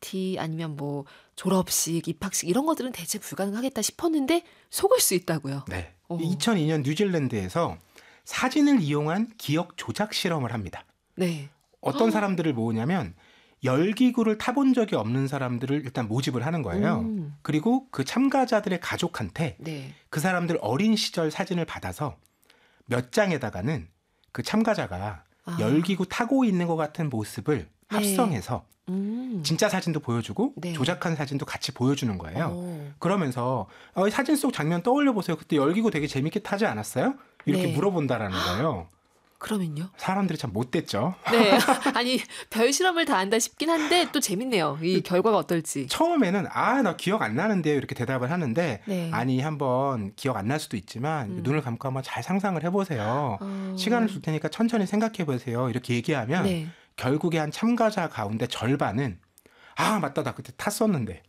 파티 아니면 뭐 졸업식, 입학식 이런 것들은 대체 불가능하겠다 싶었는데 속을 수 있다고요. 네. 2002년 뉴질랜드에서 사진을 이용한 기억 조작 실험을 합니다. 네. 어떤 사람들을 모으냐면 열기구를 타본 적이 없는 사람들을 일단 모집을 하는 거예요. 그리고 그 참가자들의 가족한테 네. 그 사람들 어린 시절 사진을 받아서 몇 장에다가는 그 참가자가 열기구 타고 있는 것 같은 모습을 합성해서 진짜 사진도 보여주고 네. 조작한 사진도 같이 보여주는 거예요. 그러면서 사진 속 장면 떠올려 보세요. 그때 열기구 되게 재밌게 타지 않았어요? 이렇게 네. 물어본다라는 거예요. 그러면요? 사람들이 참 못됐죠. 네. 아니 별 실험을 다 한다 싶긴 한데 또 재밌네요. 이 결과가 어떨지. 처음에는 나 기억 안 나는데요 이렇게 대답을 하는데 네. 아니 한번 기억 안 날 수도 있지만 눈을 감고 한번 잘 상상을 해보세요. 시간을 줄 테니까 천천히 생각해 보세요. 이렇게 얘기하면 네. 결국에 한 참가자 가운데 절반은 맞다 나 그때 탔었는데.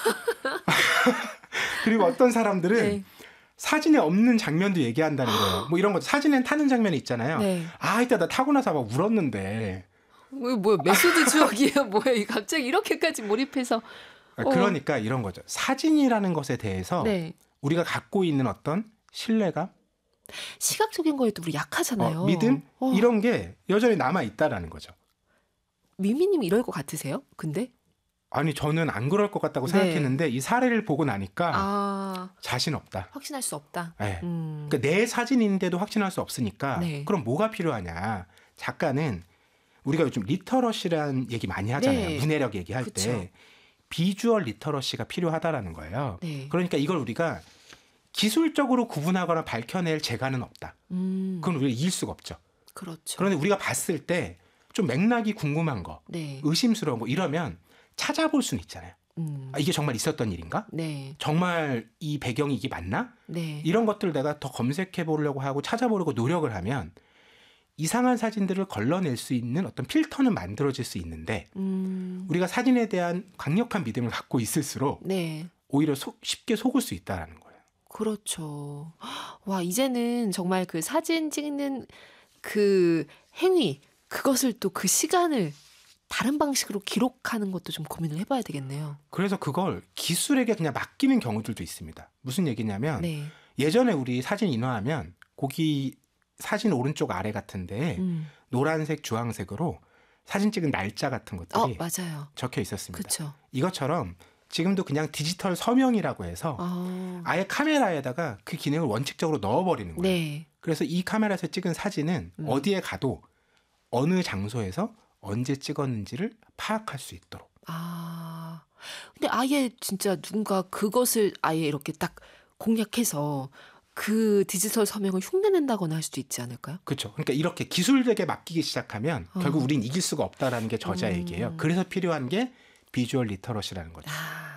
그리고 어떤 사람들은 네. 사진에 없는 장면도 얘기한다는 거예요. 뭐 이런 거 사진엔 타는 장면이 있잖아요. 네. 이때 나 타고 나서 막 울었는데. 뭐야 메소드 추억이에요? 뭐야 갑자기 이렇게까지 몰입해서. 그러니까 이런 거죠. 사진이라는 것에 대해서 네. 우리가 갖고 있는 어떤 신뢰감, 시각적인 거에도 우리 약하잖아요. 믿음 이런 게 여전히 남아 있다라는 거죠. 미미님 이럴 것 같으세요? 근데? 아니 저는 안 그럴 것 같다고 생각했는데 이 사례를 보고 나니까 자신 없다. 확신할 수 없다. 네. 그러니까 내 사진인데도 확신할 수 없으니까 네. 그럼 뭐가 필요하냐. 작가는 우리가 요즘 리터러시라는 얘기 많이 하잖아요. 네. 문해력 얘기할 그쵸. 때 비주얼 리터러시가 필요하다라는 거예요. 네. 그러니까 이걸 우리가 기술적으로 구분하거나 밝혀낼 재간은 없다. 그건 우리가 이길 수가 없죠. 그렇죠. 그런데 우리가 봤을 때 좀 맥락이 궁금한 거, 네. 의심스러운 거 이러면 찾아볼 수는 있잖아요. 이게 정말 있었던 일인가? 네. 정말 이 배경이 이게 맞나? 네. 이런 것들을 내가 더 검색해 보려고 하고 찾아보려고 노력을 하면 이상한 사진들을 걸러낼 수 있는 어떤 필터는 만들어질 수 있는데 우리가 사진에 대한 강력한 믿음을 갖고 있을수록 네. 오히려 쉽게 속을 수 있다는 거예요. 그렇죠. 와 이제는 정말 그 사진 찍는 그 행위 그것을 또 그 시간을 다른 방식으로 기록하는 것도 좀 고민을 해봐야 되겠네요. 그래서 그걸 기술에게 그냥 맡기는 경우들도 있습니다. 무슨 얘기냐면 네. 예전에 우리 사진 인화하면 거기 사진 오른쪽 아래 같은데 노란색, 주황색으로 사진 찍은 날짜 같은 것들이 맞아요. 적혀 있었습니다. 그쵸. 이것처럼 지금도 그냥 디지털 서명이라고 해서 아예 카메라에다가 그 기능을 원칙적으로 넣어버리는 거예요. 네. 그래서 이 카메라에서 찍은 사진은 어디에 가도 어느 장소에서 언제 찍었는지를 파악할 수 있도록. 근데 아예 진짜 누군가 그것을 아예 이렇게 딱 공략해서 그 디지털 서명을 흉내낸다거나 할 수도 있지 않을까요? 그렇죠. 그러니까 이렇게 기술에게 맡기기 시작하면 결국 우린 이길 수가 없다라는 게 저자 얘기예요. 그래서 필요한 게 비주얼 리터러시라는 거죠.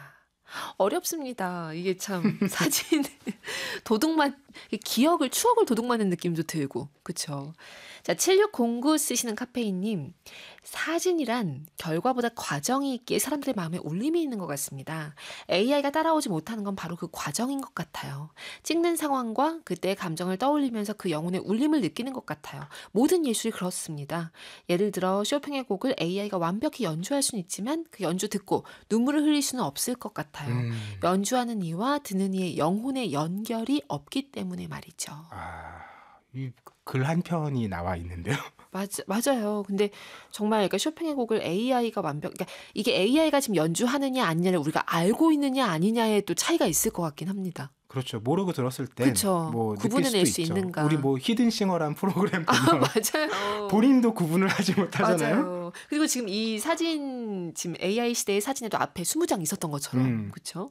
어렵습니다. 이게 참 사진 도둑만 기억을 추억을 도둑맞는 느낌도 들고 그렇죠. 자 7609 쓰시는 카페인님 사진이란 결과보다 과정이 있기에 사람들의 마음에 울림이 있는 것 같습니다. AI가 따라오지 못하는 건 바로 그 과정인 것 같아요. 찍는 상황과 그때의 감정을 떠올리면서 그 영혼의 울림을 느끼는 것 같아요. 모든 예술이 그렇습니다. 예를 들어 쇼팽의 곡을 AI가 완벽히 연주할 수는 있지만 그 연주 듣고 눈물을 흘릴 수는 없을 것 같아요. 연주하는 이와 듣는 이의 영혼의 연결이 없기 때문에 말이죠. 이 글 한 편이 나와 있는데요. 맞아요. 근데 정말 그러니까 쇼팽의 곡을 AI가 그러니까 이게 AI가 지금 연주하느냐 아니냐를 우리가 알고 있느냐 아니냐에 또 차이가 있을 것 같긴 합니다. 그렇죠. 모르고 들었을 때 뭐 구분해낼 수 있는가. 우리 뭐 히든싱어란 프로그램 보면 맞아요. 본인도 구분을 하지 못하잖아요. 맞아요. 그리고 지금 이 사진 지금 AI 시대의 사진에도 앞에 20장 있었던 것처럼 그렇죠?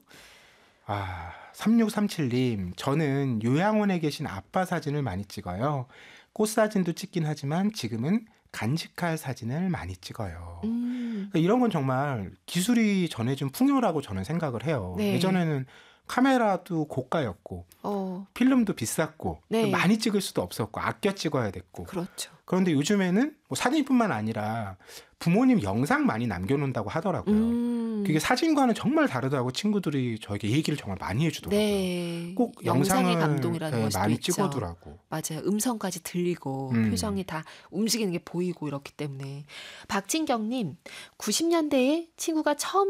3637님, 저는 요양원에 계신 아빠 사진을 많이 찍어요. 꽃 사진도 찍긴 하지만 지금은 간직할 사진을 많이 찍어요. 그러니까 이런 건 정말 기술이 전해준 풍요라고 저는 생각을 해요. 네. 예전에는 카메라도 고가였고 필름도 비쌌고 네. 많이 찍을 수도 없었고 아껴 찍어야 됐고 그렇죠. 그런데 요즘에는 뭐 사진뿐만 아니라 부모님 영상 많이 남겨놓는다고 하더라고요. 그게 사진과는 정말 다르다고 친구들이 저에게 얘기를 정말 많이 해주더라고요. 네. 꼭 영상의 영상을 감동이라는 것도 많이 있죠. 찍어두라고. 맞아요. 음성까지 들리고 표정이 다 움직이는 게 보이고 이렇기 때문에. 박진경님 90년대에 친구가 처음